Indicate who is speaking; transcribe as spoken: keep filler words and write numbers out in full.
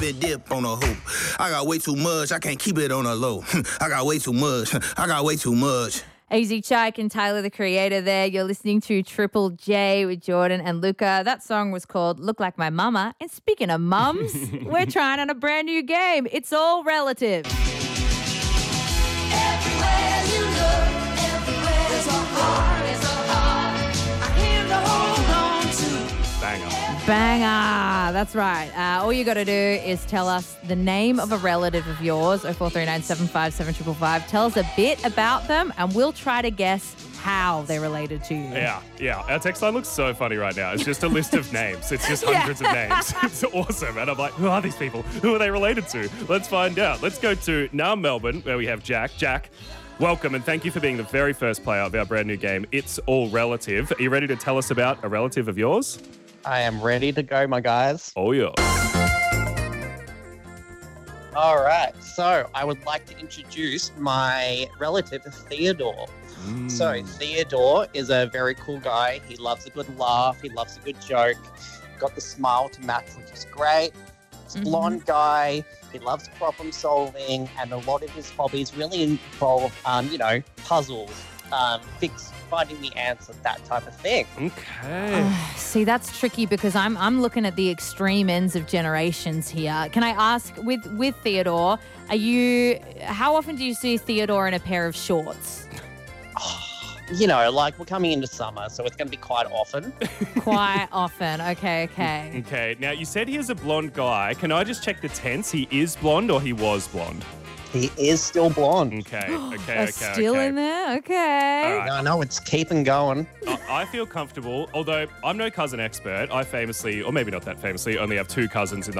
Speaker 1: bit dip on a hoop. I got way too much, I can't keep it on a low. I got way too much, I got way too much.
Speaker 2: Easy Chike and Tyler, the Creator there. You're listening to Triple J with Jordan and Luca. That song was called Look Like My Mama. And speaking of mums, we're trying on a brand new game. It's all relative.
Speaker 3: Everywhere you look, everywhere there's a heart, there's a heart I came to hold on to.
Speaker 4: Banger.
Speaker 2: Banger. That's right. Uh, all you got to do is tell us the name of a relative of yours, oh four three nine, seven five seven, five five five. Tell us a bit about them and we'll try to guess how they're related to you.
Speaker 4: Yeah, yeah. Our text line looks so funny right now. It's just a list of names. It's just hundreds of names. It's awesome. And I'm like, who are these people? Who are they related to? Let's find out. Let's go to now Melbourne, where we have Jack. Jack, welcome and thank you for being the very first player of our brand new game, It's All Relative. Are you ready to tell us about a relative of yours?
Speaker 5: I am ready to go, my guys.
Speaker 4: Oh, yeah.
Speaker 5: All right. So I would like to introduce my relative, Theodore.
Speaker 4: Mm.
Speaker 5: So Theodore is a very cool guy. He loves a good laugh. He loves a good joke. Got the smile to match, which is great. He's a
Speaker 2: Mhm.
Speaker 5: blonde guy. He loves problem solving, and a lot of his hobbies really involve, um, you know, puzzles, um, fix, finding the answer, that type of thing.
Speaker 4: Okay.
Speaker 2: Oh, see, that's tricky because I'm I'm looking at the extreme ends of generations here. Can I ask, with with Theodore, are you? How often do you see Theodore in a pair of shorts?
Speaker 5: You know, like we're coming into summer, so it's going to be quite often.
Speaker 2: Quite often. Okay, okay.
Speaker 4: Okay. Now, you said he is a blonde guy. Can I just check the tense? He is blonde or he was blonde?
Speaker 5: He is still blonde.
Speaker 4: Okay, okay, okay,
Speaker 2: Are still
Speaker 4: okay.
Speaker 2: in there? Okay.
Speaker 4: All right.
Speaker 5: I know it's keeping going.
Speaker 4: I I feel comfortable, although I'm no cousin expert. I famously, or maybe not that famously, only have two cousins in the